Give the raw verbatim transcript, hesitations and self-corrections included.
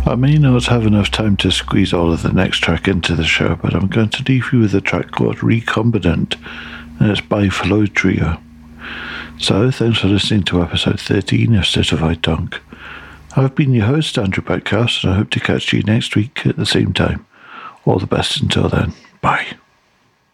I may not have enough time to squeeze all of the next track into the show, but I'm going to leave you with a track called Recombinant, and it's by Floyd Trio. So, thanks for listening to episode thirteen of Certified Donk. I've been your host, Andrew Backhouse, and I hope to catch you next week at the same time. All the best until then. Bye.